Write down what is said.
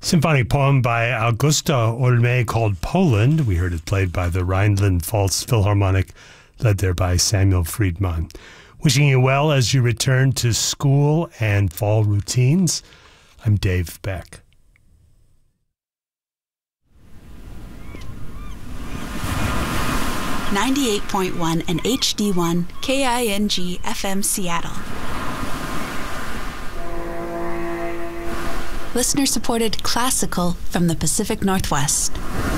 Symphonic poem by Augusta Olmé called Poland. We heard it played by the Rhineland-Pfalz Philharmonic, led there by Samuel Friedman. Wishing you well as you return to school and fall routines. I'm Dave Beck. .1 and HD1 KING FM Seattle. Listener-supported classical from the Pacific Northwest.